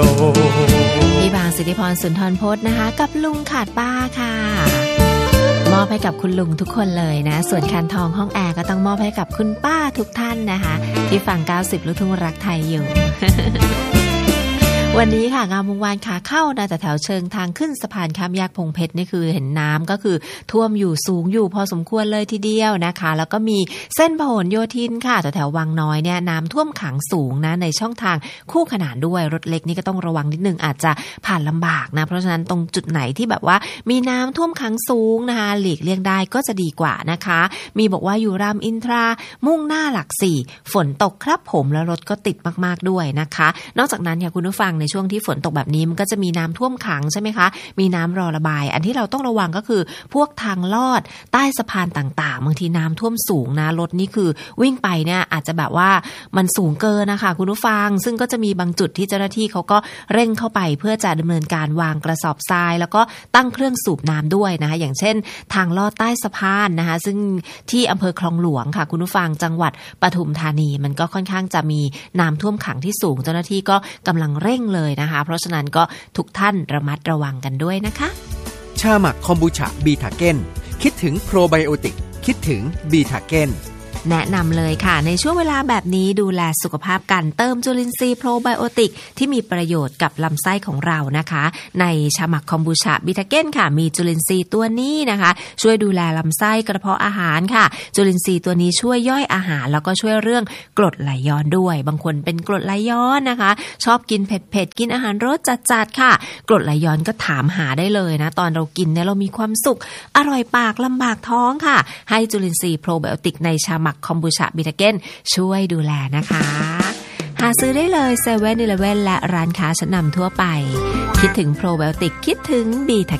พี่บางสิทธิพรสุนทรพจน์นะคะกับลุงขาดป้าค่ะมอบให้กับคุณลุงทุกคนเลยนะส่วนคันทองห้องแอร์ก็ต้องมอบให้กับคุณป้าทุกท่านนะคะที่ฟัง90ลูกทุ่งรักไทยอยู่ วันนี้ค่ะงามวงวานขาเข้านะแต่แถวเชิงทางขึ้นสะพานข้ามแยกพงเพชรนี่คือเห็นน้ำก็คือท่วมอยู่สูงอยู่พอสมควรเลยทีเดียวนะคะแล้วก็มีเส้นพหลโยธินค่ะแต่แถววังน้อยเนี่ยน้ำท่วมขังสูงนะในช่องทางคู่ขนานด้วยรถเล็กนี่ก็ต้องระวังนิดนึงอาจจะผ่านลำบากนะเพราะฉะนั้นตรงจุดไหนที่แบบว่ามีน้ำท่วมขังสูงนะคะหลีกเลี่ยงได้ก็จะดีกว่านะคะมีบอกว่าอยู่รามอินทรามุ่งหน้าหลัก4ฝนตกครับผมแล้วรถก็ติดมากๆด้วยนะคะนอกจากนั้นค่ะคุณผู้ฟังในช่วงที่ฝนตกแบบนี้มันก็จะมีน้ำท่วมขังใช่ไหมคะมีน้ำรอระบายอันที่เราต้องระวังก็คือพวกทางลอดใต้สะพานต่างๆบางทีน้ำท่วมสูงนะรถนี่คือวิ่งไปเนี่ยอาจจะแบบว่ามันสูงเกินนะคะคุณผู้ฟังซึ่งก็จะมีบางจุดที่เจ้าหน้าที่เขาก็เร่งเข้าไปเพื่อจะดำเนินการวางกระสอบทรายแล้วก็ตั้งเครื่องสูบน้ำด้วยนะคะอย่างเช่นทางลอดใต้สะพานนะคะซึ่งที่อำเภอคลองหลวงค่ะคุณผู้ฟังจังหวัดปทุมธานีมันก็ค่อนข้างจะมีน้ำท่วมขังที่สูงเจ้าหน้าที่ก็กำลังเร่งเลยนะคะเพราะฉะนั้นก็ทุกท่านระมัดระวังกันด้วยนะคะชาหมักคอมบูชาบีทาเก้นคิดถึงโปรไบโอติกคิดถึงบีทาเก้นแนะนำเลยค่ะในช่วงเวลาแบบนี้ดูแลสุขภาพกันเติมจุลินทรีย์โปรไบโอติกที่มีประโยชน์กับลำไส้ของเรานะคะในชาหมักคอมบูชาบิทาเก้นค่ะมีจุลินทรีย์ตัวนี้นะคะช่วยดูแลลำไส้กระเพาะอาหารค่ะจุลินทรีย์ตัวนี้ช่วยย่อยอาหารแล้วก็ช่วยเรื่องกรดไหลย้อนด้วยบางคนเป็นกรดไหลย้อนนะคะชอบกินเผ็ดๆกินอาหารรสจัดๆค่ะกรดไหลย้อนก็ถามหาได้เลยนะตอนเรากินเนี่ยเรามีความสุขอร่อยปากลำบากท้องค่ะให้จุลินทรีย์โปรไบโอติกในชาหมักคอมบูชาบิทาเก้นช่วยดูแลนะคะหาซื้อได้เลย7-Elevenและร้านค้าชั้นนำทั่วไปคิดถึงโปรไบโอติกคิดถึงบีทา